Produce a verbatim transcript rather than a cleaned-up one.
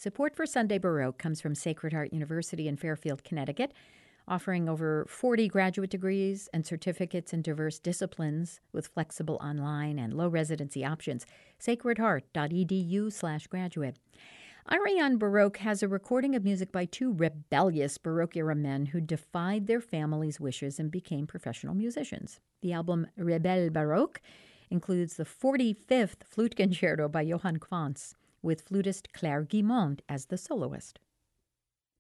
Support for Sunday Baroque comes from Sacred Heart University in Fairfield, Connecticut, offering over forty graduate degrees and certificates in diverse disciplines with flexible online and low residency options. sacredheart.edu slash graduate. Ariane Baroque has a recording of music by two rebellious Baroque-era men who defied their families' wishes and became professional musicians. The album Rebelle Baroque includes the forty-fifth Flute Concerto by Johann Quantz, with flutist Claire Guimond as the soloist.